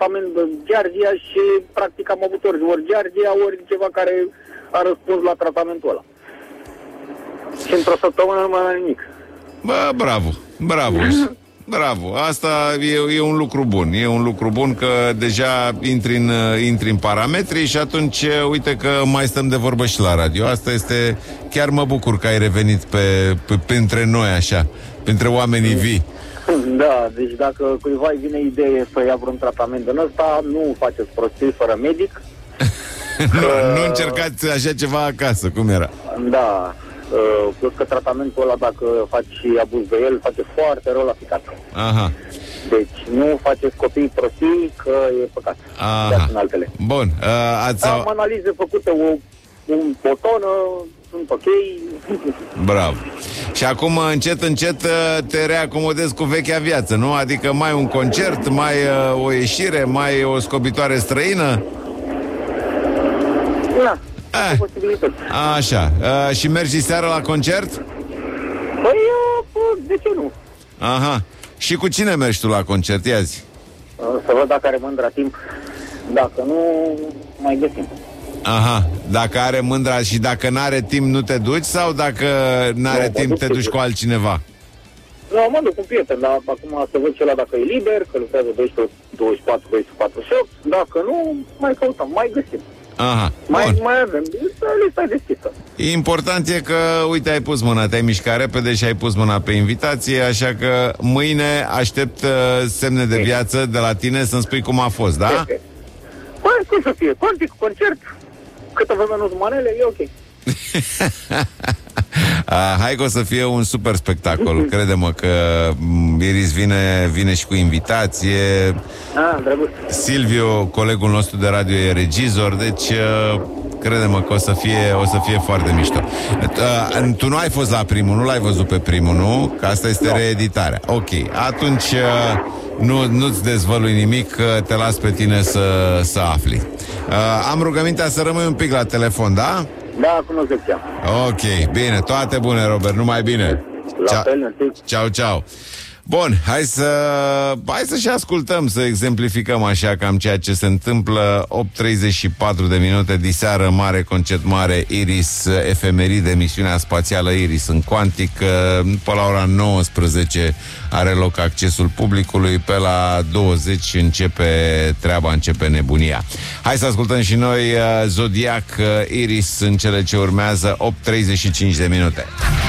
tratament de Giardia și practic am avut ori Giardia, ori ceva care a răspuns la tratamentul ăla. Și într-o săptămână nu mai am nimic. Bă, bravo, bravo. Bravo, asta e un lucru bun. E un lucru bun că deja intri în parametri și atunci uite că mai stăm de vorbă și la radio. Asta este, chiar mă bucur că ai revenit printre noi așa, printre oamenii vii. Da, deci dacă cuiva îi vine idee să ia vreun tratament din ăsta, nu faceți prostii fără medic. Nu încercați așa ceva acasă, cum era? Da, plus că tratamentul ăla, dacă faci abuz de el, face foarte rău la ficat. Aha. Deci nu faceți copiii prostii, că e păcat. Aha. În altele. Bun. Am analize făcute, o tonă, sunt ok. Bravo. Și acum încet te reacomodezi cu vechea viață, nu? Adică mai un concert, mai o ieșire, mai o scobitoare străină? Da, posibilități. Așa. Și mergi seara la concert? Păi, de ce nu? Aha. Și cu cine mergi tu la concert? Ia zi. Să văd dacă are Mândra timp. Dacă nu, mai găsim. Aha. Dacă are Mândra și dacă n-are timp nu te duci? Sau dacă n-are timp te duci cu altcineva? Nu, mă duc cu un prieten, dar acum să văd celălalt dacă e liber, că lucrează 24, 48. Dacă nu, mai căutăm, mai găsim. Aha. Mai avem, lista e deschisă. Important e că, uite, ai pus mâna, te-ai mișcat repede și ai pus mâna pe invitație, așa că mâine aștept semne de viață de la tine să-mi spui cum a fost, da? Okay. Păi, cum să fie? Concert, câtă vreme nu-ți manele, e ok. Hai că o să fie un super spectacol. Crede-mă că Iris vine și cu invitație. Silviu, colegul nostru de radio, e regizor. Deci crede-mă că o să fie foarte mișto. Tu nu ai fost la primul, nu l-ai văzut pe primul, nu? Că asta este reeditarea. Ok, atunci nu-ți dezvălui nimic, te las pe tine să afli. Am rugămintea să rămâi un pic la telefon, da? Da, cunoștea. Ok, bine, toate bune, Robert, numai bine. La fel, ciao, ciao. Bun, hai să și ascultăm, să exemplificăm așa cam ceea ce se întâmplă. 8:34 de minute diseară, mare concert mare, Iris, efemeride, misiunea spațială Iris în Quantic. Pe la ora 19 are loc accesul publicului, pe la 20 începe treaba, începe nebunia. Hai să ascultăm și noi Zodiac, Iris în cele ce urmează, 8:35 de minute.